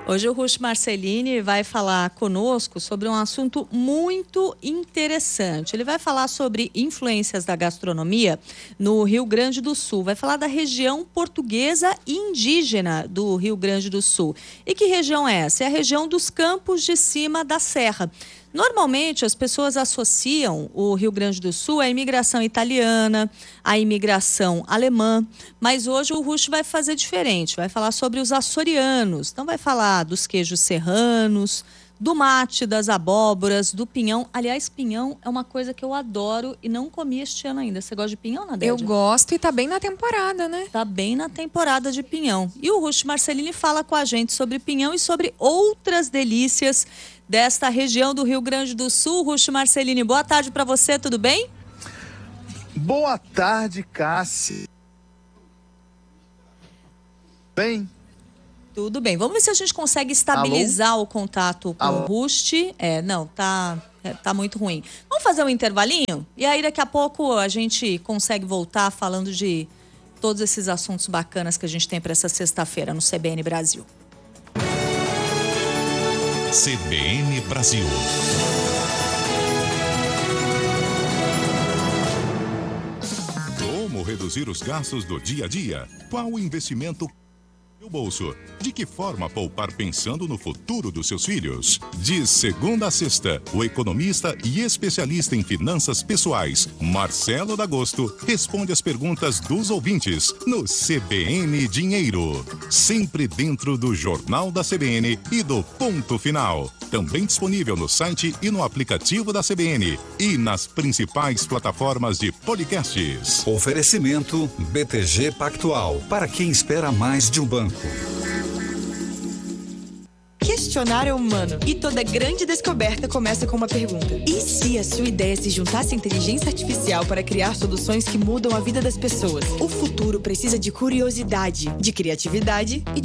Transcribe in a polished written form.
Hoje o Rush Marcellini vai falar conosco sobre um assunto muito interessante. Ele vai falar sobre influências da gastronomia no Rio Grande do Sul. Vai falar da região portuguesa e indígena do Rio Grande do Sul. E que região é essa? É a região dos Campos de Cima da Serra. Normalmente, as pessoas associam o Rio Grande do Sul à imigração italiana, à imigração alemã, mas hoje o Rush vai fazer diferente, vai falar sobre os açorianos, então vai falar dos queijos serranos, do mate, das abóboras, do pinhão. Aliás, pinhão é uma coisa que eu adoro e não comi este ano ainda. Você gosta de pinhão, Nadédia? Eu gosto e tá bem na temporada, né? Tá bem na temporada de pinhão. E o Rush Marcellini fala com a gente sobre pinhão e sobre outras delícias desta região do Rio Grande do Sul. Rush Marcellini, boa tarde para você, tudo bem? Boa tarde, Cássia. Bem? Tudo bem. Vamos ver se a gente consegue estabilizar o contato com o Rush. Tá muito ruim. Vamos fazer um intervalinho? E aí daqui a pouco a gente consegue voltar falando de todos esses assuntos bacanas que a gente tem para essa sexta-feira no CBN Brasil. CBN Brasil. Como reduzir os gastos do dia a dia? Qual o investimento no bolso? De que forma poupar pensando no futuro dos seus filhos? De segunda a sexta, o economista e especialista em finanças pessoais, Marcelo D'Agosto, responde as perguntas dos ouvintes no CBN Dinheiro. Sempre dentro do Jornal da CBN e do Ponto Final. Também disponível no site e no aplicativo da CBN e nas principais plataformas de podcasts. Oferecimento BTG Pactual, para quem espera mais de um banco. Questionar é humano e toda grande descoberta começa com uma pergunta. E se a sua ideia se juntasse à inteligência artificial para criar soluções que mudam a vida das pessoas? O futuro precisa de curiosidade, de criatividade e